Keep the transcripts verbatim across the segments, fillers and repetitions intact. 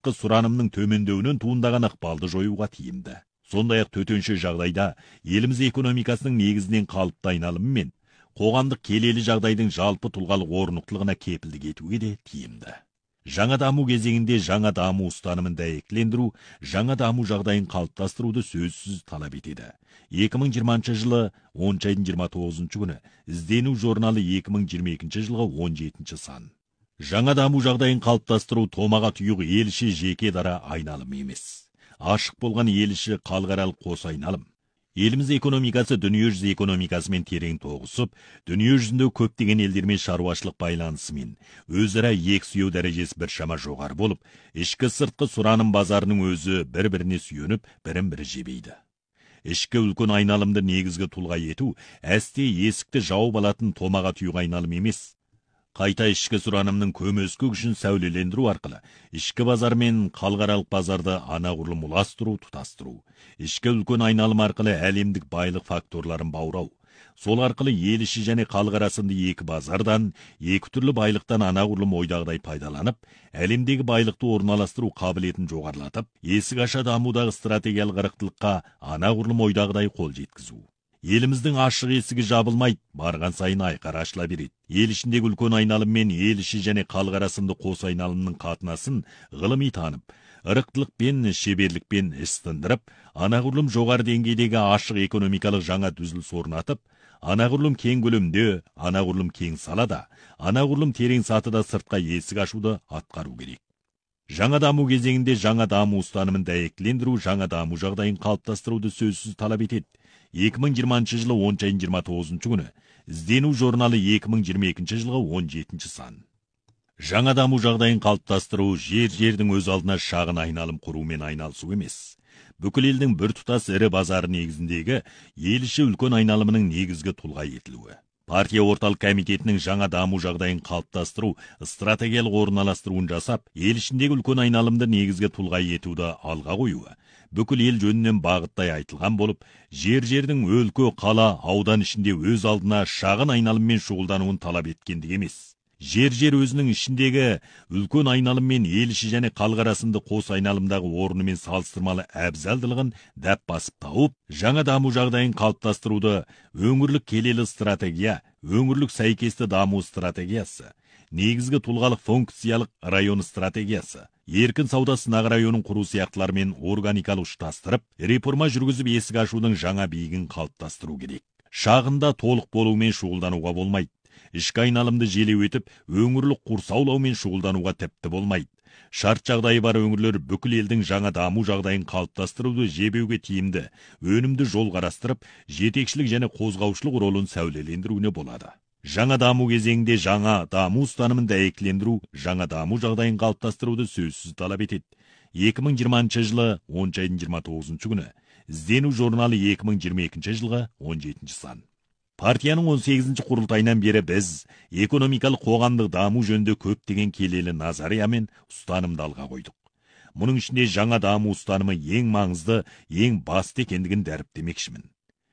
сыртқы сұранымның төмендеуінен туындаған ықпалды жоюға тиімді. Сондай-ақ төтенше жағдайда еліміз экономикасының негізінен қалыпты айналымы мен қоғамдық келелі жағдайдың жалпы тұлғалық орнықтылығына кепілдік етуге де тиімді. Жаңа даму кезеңінде жаңа даму ұстанымын дәйектілендіру, жаңа даму жағдайын қалыптастыруды сөзсіз талап етеді. екі мың жиырмасыншы жылы оныншы айдың жиырма тоғызыншы күні іздену журналы екі мың жиырма екінші жылғы он жетінші сан. Жаңа даму жағдайын қалыптастыру томаға тұйық ел іші жеке дара айналым емес. Ашық болған ел іші халықаралық қос айналым. Еліміз экономикасы дүниежүзі экономикасымен терең тоғысып, дүниежүзінде көптеген елдермен шаруашылық байланысымен өзара ек сүйеу дәрежесі біршама жоғары болып, ішкі сыртқы сұраным базарының өзі бір-біріне сүйеніп, бірін-бірі жебейді. Ішкі үлкен айналымды негізгі тұлға ету, әсте есікті жауып алатын томаға тұйық айналым емес. Қайта ішкі сұранымның көмескі күшін сәулелендіру арқылы, ішкі базар мен халықаралық базарды анағұрлым ұластыру, тұтастыру. Ішкі үлкен айналым арқылы әлемдік байлық факторларын баурау. Сол арқылы ел іші және халық арасында екі базардан, екі түрлі байлықтан анағұрлым ойдағыдай пайдаланып, әлемдегі байлықты орналастыру қабілетін жоғарлатып, есік аша дамудағы стратегиялық ырықтылыққа анағұрлым ойдағыдай қол жеткізу. Еліміздің ашық есігі жабылмайды, барған сайын айқара ашыла береді. Ел ішіндегі үлкен айналым мен ел іші және халық арасында қос айналымның қатынасын ғылыми танып, ырықтылықпен, шеберлікпен істіндіріп, анағұрлым жоғары деңгейдегі ашық экономикалық жаңа түзіліс орнатып, анағұрлым кең көлемде, анағұрлым кең салада, анағұрлым терең сатыда сыртқа есік ашуды атқару керек. Жаңа даму кезеңінде жаңа даму ұстанымын дәйектілендіру, жаңа даму жағдайын қалыптастыруды сөзсіз талап етеді. екі мың жиырмасыншы жылы оныншы айдың жиырма тоғызыншы күні іздену журналы екі мың жиырма екінші жылғы он жетінші сан. Жаңа даму жағдайын қалыптастыру жер-жердің өз алдына шағын айналым құрумен айналысу емес. Бүкіл елдің бір тұтас ірі базары негізіндегі ел іші үлкен айналымының негізгі тұлға етілуі. Партия орталық комитетінің жаңа даму жағдайын қалыптастыру, стратегиялық орналастыруын жасап, ел ішіндегі үлкен айналымды негізгі тұлға етуді алға қоюы, бүкіл ел жөнінен бағыттай айтылған болып, жер-жердің өлкө, қала, аудан ішінде өз алдына шағын айналыммен шұғылдануын талап еткендік емес. Жер-жер өзінің ішіндегі үлкен айналым мен ел іші және халық арасында қос айналымдағы орнымен салыстырмалы әбзалдылығын дәп басып тауып, жаңа даму жағдайын қалыптастыруды өңірлік келелі стратегия, өңірлік сәйкесті даму стратегиясы, негізгі тұлғалық функциялық район стратегиясы, еркін сауда сынақ районын құру сияқтылармен органикалық ұштастырып, реформа жүргізіп есік ашудың жаңа биігін қалыптастыру керек. Шағында толық болумен шұғылдануға болмайды. Ішкі айналымды желеу етіп, өңірлік құрсаулаумен шұғылдануға тіпті болмайды. Шарт жағдайы бар өңірлер бүкіл елдің жаңа даму жағдайын қалыптастыруды жебеуге тиімді, өнімді жол қарастырып, жетекшілік және қозғаушылық ролын сәулелендіруіне болады. Жаңа даму кезеңінде жаңа даму ұстанымын дәйектілендіру, жаңа даму жағдайын қалыптастыруды сөзсіз талап етеді. екі мың жиырмасыншы жылы оныншы айдың жиырма тоғызыншы күні іздену журналы екі мың жиырма екінші жылғы он жетінші сан. Партияның он сегізінші құрылтайынан бері біз экономикалық қоғамдық даму жөнінде көптеген келелі назария мен ұстанымды алға қойдық. Мұның ішінде жаңа даму ұстанымы ең маңызды, ең басты екендігін дәріптемекшімін.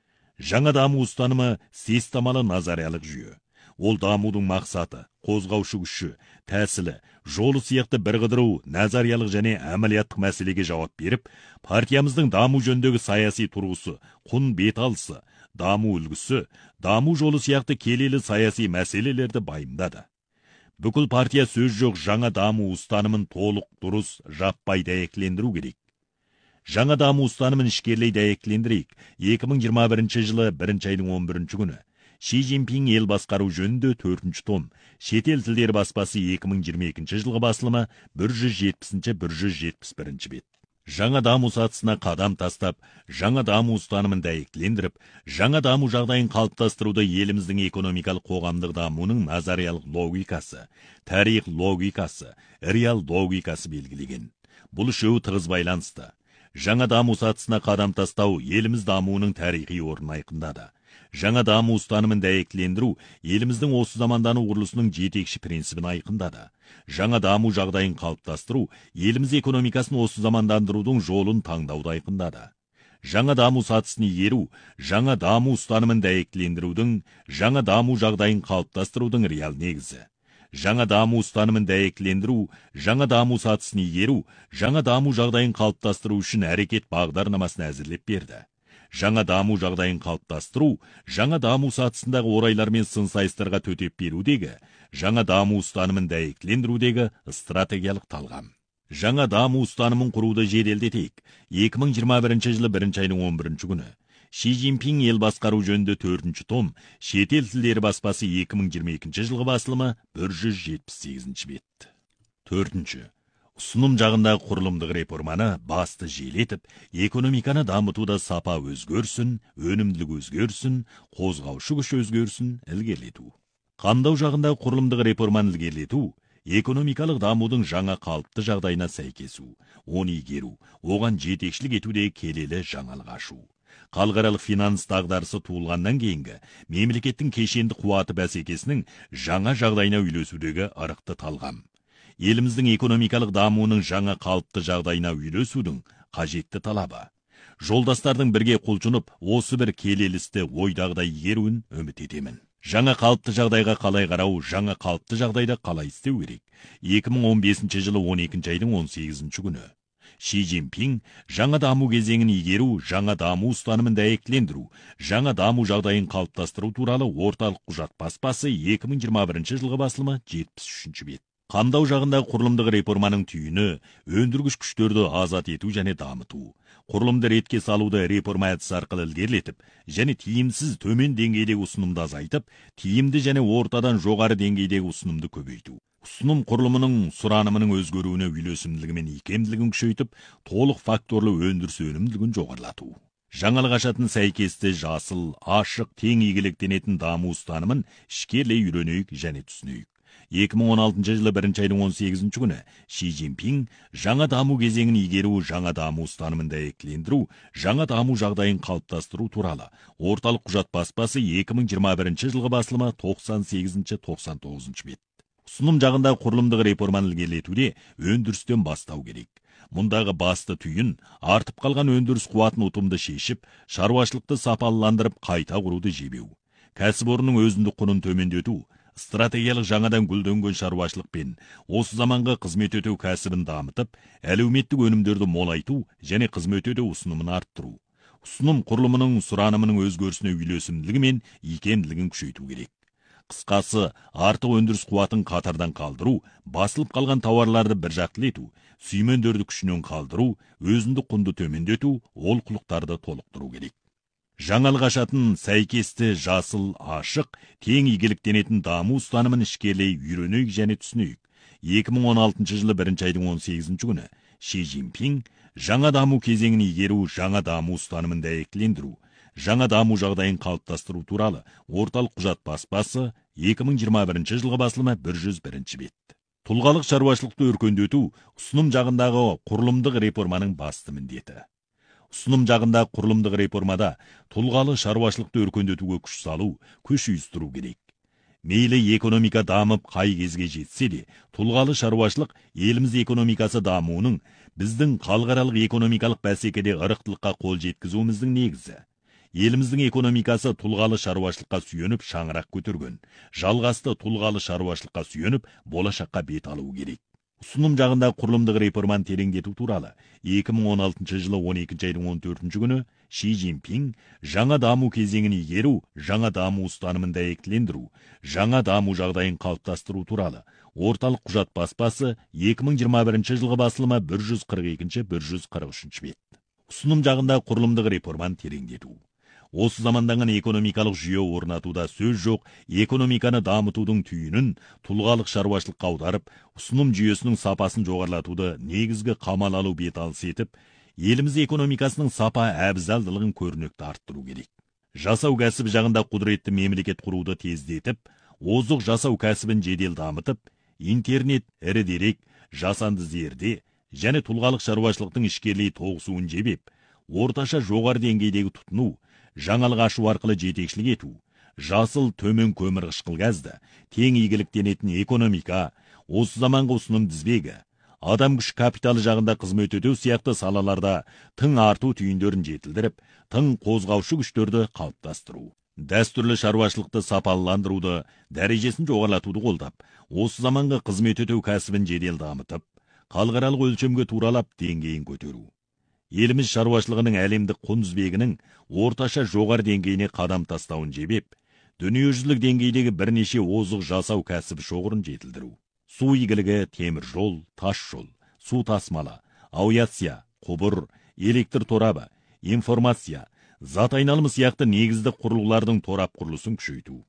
Жаңа даму ұстанымы системалы назариялық жүйе. Ол дамудың мақсаты, қозғаушы күші, тәсілі, жолы сияқты бірқыдыру, назариялық және әмәлияттық мәселеге жауап беріп, партиямыздың даму жөніндегі саяси тұрғысы, құн беталысы, даму үлгісі, даму жолы сияқты келелі саяси мәселелерді байымдады. Бүкіл партия сөз жоқ жаңа даму ұстанымын толық, дұрыс, жаппай дәйектілендіру керек. Жаңа даму ұстанымын ішкерлей дәйектілендірейік. екі мың жиырма бірінші жылы бірінші айдың он бірінші күні Ши Цзиньпин ел басқару жөнінде төртінші том, шетел тілдері баспасы екі мың жиырма екінші жылғы басылымы бір жүз жетпісінші бір жүз жетпіс бірінші бет. Жаңа даму сатысына қадам тастап, жаңа даму ұстанымын дәйектілендіріп, жаңа даму жағдайын қалыптастыруды еліміздің экономикалық қоғамдық дамуының назариялық логикасы, тарих логикасы, реал логикасы белгілеген. Бұл үшеуі тығыз байланысты. Жаңа даму сатысына қадам тастау еліміз дамуының тарихи орнын айқындады. Жаңа даму ұстанымын дәйектілендіру еліміздің осы замандану құрылысының жетекші принципін айқындады. Жаңа даму жағдайын қалыптастыру еліміз экономикасын осы замандандырудың жолын таңдауды айқындады. Жаңа даму сатысын игеру, жаңа даму ұстанымын дәйектілендірудің, жаңа даму жағдайын қалыптастырудың реал негізі. жаңа даму ұстанымын дәйектілендіру, жаңа даму сатысын игеру, жаңа даму жағдайын қалыптастыру үшін әрекет бағдарламасын әзірлеп берді. Жаңа даму жағдайын қалыптастыру, жаңа даму сатысындағы орайлар мен сын сайыстарға төтеп берудегі, жаңа даму ұстанымын дәйектілендірудегі стратегиялық талғам. Жаңа даму ұстанымын құруды жеделдетейік. екі мың жиырма бірінші жылы бірінші айдың он бірінші күні Ши Цзиньпин ел басқару жөнінде төртінші том, шетел тілдері баспасы екі мың жиырма екінші жылғы басылымы бір жүз жетпіс сегізінші бет. Төртінші. Ұсыным жағындағы құрылымдық реформаны басты желетіп, экономиканы дамытуда сапа өзгерсін, өнімділік өзгерсін, қозғаушы күш өзгерсін, ілгерілету. Қамдау жағындағы құрылымдық реформаны ілгерілету, экономикалық дамудың жаңа қалыпты жағдайына сәйкесу, оны игеру, оған жетекшілік етудегі келелі жаңалық ашу. Халықаралық финанс дағдарысы туылғаннан кейінгі мемлекеттің кешенді қуаты бәсекесінің жаңа жағдайына үйлесудегі ырықты талғам. Еліміздің экономикалық дамуының жаңа қалыпты жағдайына үйлесудің қажетті талабы. Жолдастардың бірге құлшынып, осы бір келелі істі ойдағыдай игеруін үміт етемін. Жаңа қалыпты жағдайға қалай қарау, жаңа қалыпты жағдайда қалай істеу керек. екі мың он бесінші жылы он екінші айдың он сегізінші күні. Ши Цзиньпин жаңа даму кезеңін игеру, жаңа даму ұстанымын дәйектілендіру, жаңа даму жағдайын қалыптастыру туралы орталық құжат баспасы екі мың жиырма бірінші жылғы басылымы жетпіс үшінші бет. Қамдау жағындағы құрылымдық реформаның түйіні өндіргіш күштерді азат ету және дамыту. Құрылымды ретке салуды реформа әдісі арқылы ілгерілетіп, және тиімсіз төмен деңгейдегі ұсынымды азайтып, тиімді және ортадан жоғары деңгейдегі ұсынымды көбейту. Ұсыным құрылымының сұранымының өзгеруіне үйлесімділігі мен икемділігін күшейтіп, толық факторлы өндіріс өнімділігін жоғарылату. Жаңалық ашатын сәйкесті жасыл, ашық, тең игіліктенетін даму ұстанымын ішкерлей үйренейік және түсінейік. екі мың он алтыншы жылы бірінші айдың он сегізінші күні Ши Цзиньпин жаңа даму кезеңін игеру, жаңа даму ұстанымын дәйектілендіру, жаңа даму жағдайын қалыптастыру туралы орталық құжат баспасы екі мың жиырма бірінші жылғы басылымы тоқсан сегізінші тоқсан тоғызыншы бет. Ұсыным жағында құрылымдық реформаны ілгерілетуде өндірістен бастау керек. Мұндағы басты түйін артып қалған өндіріс қуатын ұтымды шешіп, шаруашылықты сапалыландырып қайта құруды жебеу. Кәсіпорынның өзіндік құнын төмендету, стратегиялық жаңадан гүлденген шаруашылықпен осы заманғы қызмет өтеу кәсібін дамытып, әлеуметтік өнімдерді молайту және қызмет өтеу ұсынымын арттыру. Ұсыным құрылымының сұранымының өзгерісіне үйлесімділігі мен икемділігін күшейту керек. Қысқасы, артық өндіріс қуатын қатардан қалдыру, басылып қалған тауарларды біржақтылету, сүймендерді күшінен қалдыру, өзіндік құнды төмендету, олқылықтарды толықтыру керек. Жаңалық ашатын сәйкесті жасыл, ашық, тең игіліктенетін даму ұстанымын ішкерлей үйренейік және түсінейік. екі мың он алтыншы жылы бірінші айдың он сегізінші күні Ши Цзиньпин жаңа даму кезеңін игеру, жаңа даму ұстанымын дәйектілендіру, жаңа даму жағдайын қалыптастыру туралы орталық құжат баспасы екі мың жиырма бірінші жылғы басылымы бір жүз бірінші бет. Тұлғалық шаруашылықты өркендету ұсыным жағындағы құрылымдық реформаның басты міндеті. Ұсыным жағында құрылымдық реформада тұлғалы шаруашылықты өркендетуге күш салу, күш үйістіру керек. Мейлі экономика дамып қай кезге жетсе де, тұлғалы шаруашылық еліміз экономикасы дамуының біздің халықаралық экономикалық бәсекеде ырықтылыққа қол жеткізуіміздің негізі. Еліміздің экономикасы тұлғалы шаруашылыққа сүйеніп шаңырақ көтерген, жалғасты тұлғалы шаруашылыққа сүйеніп болашаққа бет алу керек. Ұсыным жағында құрылымдық реформаны тереңдету туралы екі мың он алтыншы жылы он екінші айдың он төртінші күні Ши Цзиньпин жаңа даму кезеңін игеру, жаңа даму ұстанымын дәйектілендіру, жаңа даму жағдайын қалыптастыру туралы орталық құжат баспасы екі мың жиырма бірінші жылғы басылымы бір жүз қырық екінші бір жүз қырық үшінші бет. Ұсыным жағында құрылымдық реформаны тереңдету. Осы заманданған экономикалық жүйе орнатуда сөз жоқ, экономиканы дамытудың түйінін тұлғалық шаруашылыққа аударып, ұсыным жүйесінің сапасын жоғарылатуды негізгі қамал алу беталыс етіп, еліміз экономикасының сапа әбзалдылығын көрнекті арттыру керек. Жасау кәсібі жағында құдіретті мемлекет құруды тездетіп, озық жасау кәсібін жедел дамытып, интернет, ірі дерек, жасанды зерде және тұлғалық шаруашылықтың ішкерлей тоғысуын жебеп, орташа жоғары деңгейдегі тұтыну, жаңалық ашу арқылы жетекшілік ету, жасыл төмен көмір қышқыл газды, тең игіліктенетін экономика, осы заманғы ұсыным тізбегі, адам күш капиталы жағында қызмет өтеу сияқты салаларда тың арту түйіндерін жетілдіріп, тың қозғаушы күштерді қалыптастыру. Дәстүрлі шаруашылықты сапалыландыруды, дәрежесін жоғарлатуды қолдап, осы заманғы қызмет өтеу кәсібін жедел дамытып, халықаралық өлшемге туралап деңгейін көтеру. Еліміз шаруашылығының әлемдік құндызбегінің орташа жоғары деңгейіне қадам тастауын жебеп, дүниежүзілік деңгейдегі бірнеше озық жасау кәсібі шоғырын жетілдіру. Су игілігі, темір жол, тас жол, су тасмалы, авиация, құбыр, электр торабы, информация, зат айналымы сияқты негізді құрылғылардың торап құрылысын күшейту.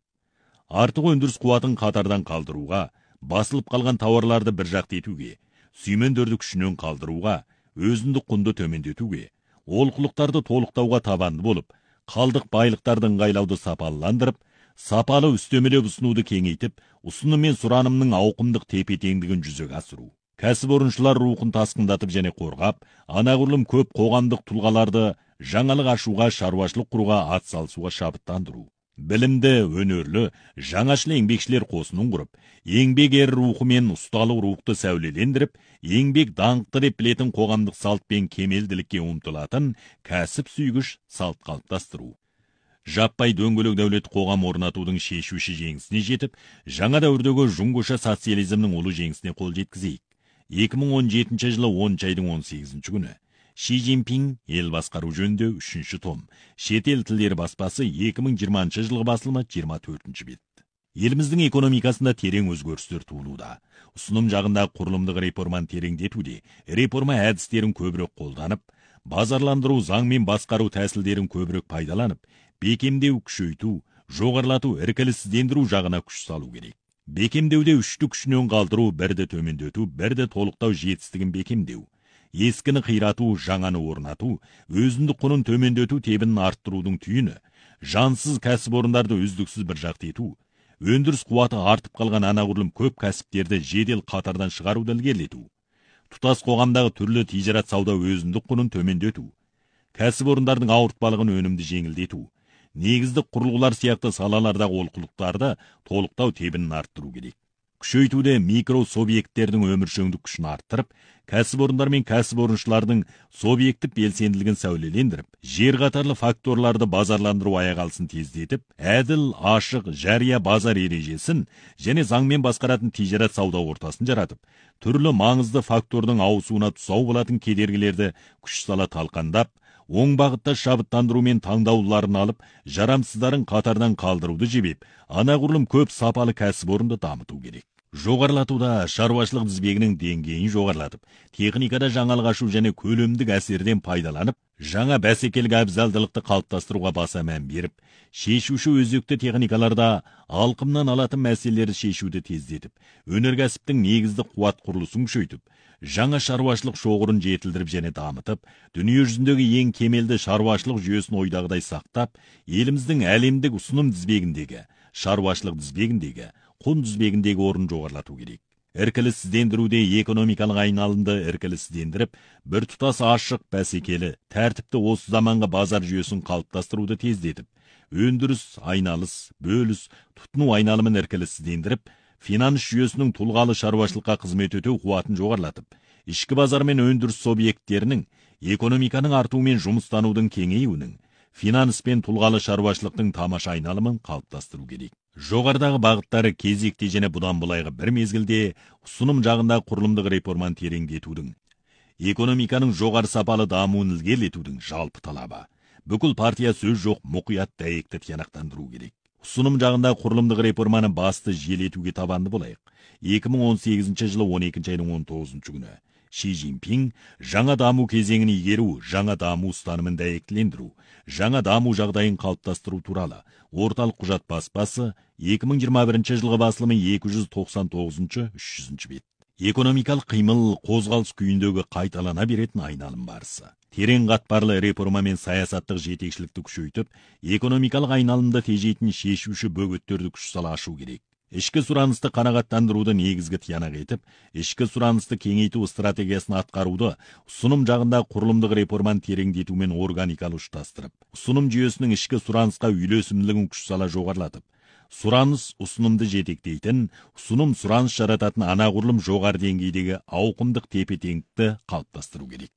Артық өндіріс қуатын қатардан қалдыруға, басылып қалған тауарларды бір жақты етуге, сүймендерді күшінен қалдыруға, өзіндік құнды төмендетуге, олқылықтарды толықтауға табанды болып, қалдық байлықтардың ыңғайлауды сапалыландырып, сапалы үстемелеп ұсынуды кеңейтіп, ұсыным мен сұранымның ауқымдық тепе-теңдігін жүзеге асыру. Кәсіпорыншылар рухын тасқындатып және қорғап, анағұрлым көп қоғамдық тұлғаларды жаңалық ашуға, шаруашылық құруға атсалысуға шабыттандыру. Білімді, өнерлі, жаңашыл еңбекшілер қосынын құрып, еңбек ер рухы мен ұсталық рухты сәулелендіріп, еңбек даңқты деп білетін қоғамдық салт пен кемелділікке ұмтылатын кәсіп сүйгіш салт қалыптастыру. Жаппай дөңгелек дәулет қоғам орнатудың шешуші жеңісіне жетіп, жаңа дәуірдегі жұңғыша социализмнің ұлы жеңісіне қол жеткізейік. екі мың он жетінші жылы оныншы айдың он сегізінші күні Ши Цзиньпин ел басқару жөнінде үшінші том, шетел тілдері баспасы екі мың жиырмасыншы жылғы басылымы жиырма төртінші бет. Еліміздің экономикасында терең өзгерістер туылуда. Ұсыным жағында құрылымдық реформаны тереңдетуде, реформа әдістерін көбірек қолданып, базарландыру, заң мен басқару тәсілдерін көбірек пайдаланып, бекемдеу, күшейту, жоғарлату, іркіліссіздендіру жағына күш салу керек. Бекемдеуде үшті күшінен қалдыру, бірді төмендету, бірді толықтау жетістігін бекемдеу. Ескіні қирату, жаңаны орнату, өзіндік құнын төмендету тебінін арттырудың түйіні, жансыз кәсіпорындарды үздіксіз бір жақты ету, өндіріс қуаты артып қалған анағұрлым көп кәсіптерді жедел қатардан шығаруды ілгерілету, тұтас қоғамдағы түрлі тижарат сауда өзіндік құнын төмендету, кәсіпорындардың ауыртпалығын өнімді жеңілдету, негізді құрылғылар сияқты салалардағы олқылықтарды толықтау тебінін арттыру керек. Күшейтуде микро субъекттердің өміршеңдік күшін арттырып, кәсіпорындар мен кәсіпорыншылардың субъекттік белсенділігін сәулелендіріп, жер қатарлы факторларды базарландыру аяқ алысын тездетіп, әділ, ашық, жария базар ережесін және заңмен басқаратын тижарат сауда ортасын жаратып, түрлі маңызды фактордың ауысуына тұсау болатын кедергілерді күш сала талқандап, оң бағытта шабыттандыру мен таңдауларын алып, жарамсыздарын қатардан қалдыруды жебеп, анағұрлым көп сапалы кәсіпорынды дамыту керек. Жоғарлатуда шаруашылық тізбегінің деңгейін жоғарлатып, техникада жаңалық ашу және көлемдік әсерден пайдаланып, жаңа бәсекелік әбзалдылықты қалыптастыруға баса мән беріп, шешуші өзекті техникаларда алқымнан алатын мәселелерді шешуді тездетіп, өнеркәсіптің негізді қуат құрылысын күшейтіп, жаңа шаруашылық шоғырын жетілдіріп және дамытып, дүние жүзіндегі ең кемелді шаруашылық жүйесін ойдағыдай сақтап, еліміздің әлемдік ұсыным тізбегіндегі, шаруашылық тізбегіндегі, құн тізбегіндегі орын жоғарлату керек. Іркіліссіздендіруде экономикалық айналымды іркіліссіздендіріп, бір тұтас ашық, бәсекелі, тәртіпті осы заманғы базар жүйесін қалыптастыруды тездетіп, өндіріс, айналыс, бөліс, тұтыну айналымын іркіліссіздендіріп, финанс жүйесінің тұлғалы шаруашылыққа қызмет өтеу қуатын жоғарлатып, ішкі базар мен өндіріс субъекттерінің экономиканың артуы мен жұмыстанудың кеңеюінің, финанс пен тұлғалы шаруашылықтың тамаша айналымын қалыптастыру керек. Жоғарыдағы бағыттары кезекте және бұдан былайғы бір мезгілде ұсыным жағында құрылымдық реформаны тереңдетудің, экономиканың жоғары сапалы дамуын ілгерілетудің жалпы талабы. Бүкіл партия сөз жоқ, мұқият дәйекті тиянақтандыру керек. Ұсыным жағында құрылымдық реформаны басты жиелетуге табанды болайық. екі мың он сегізінші жылы он екінші айдың он тоғызыншы күні Ши Цзиньпин жаңа даму кезеңін игеру, жаңа даму ұстанымын дәйектілендіру, жаңа даму жағдайын қалыптастыру туралы орталық құжат баспасы екі мың жиырма бірінші жылғы басылымы екі жүз тоқсан тоғызыншы үш жүзінші бет. Экономикалық қимыл, қозғалыс күйіндегі қайталана беретін айналым барысы. Терең қатпарлы реформа мен саясаттық жетекшілікті күшейтіп, экономикалық айналымды тежейтін шешуші бөгеттерді күш сала ашу керек. Ішкі сұранысты қанағаттандыруды негізгі тиянақ етіп, ішкі сұранысты кеңейту стратегиясын атқаруды ұсыным жағында құрылымдық реформаны тереңдету мен органикалы ұштастырып, ұсыным жүйесінің ішкі сұранысқа үйлесімділігін күш сала жоғарлатып, сұраныс ұсынымды жетектейтін, ұсыным сұраныс жарататын анағұрлым жоғары деңгейдегі ауқымдық тепе-теңдікті қалыптастыру керек.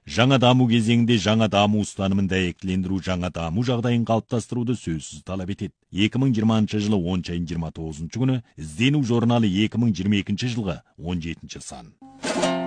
Жаңа даму кезеңінде жаңа даму ұстанымын дәйектілендіру жаңа даму жағдайын қалыптастыруды сөзсіз талап етеді. екі мың жиырмасыншы жылы оныншы айының жиырма тоғызыншы күні іздену журналы екі мың жиырма екінші жылғы он жетінші сан.